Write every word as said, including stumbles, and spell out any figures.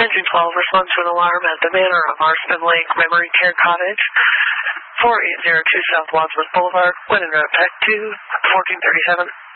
two twelve, response to an alarm at the manor of Marston Lake Memory Care Cottage, four eight zero two South Wadsworth Boulevard, when en route, Tech two, fourteen thirty-seven.